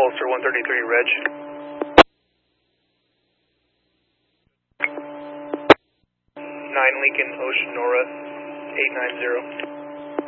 Ulster 133, Reg. 9 Lincoln Ocean Nora 890.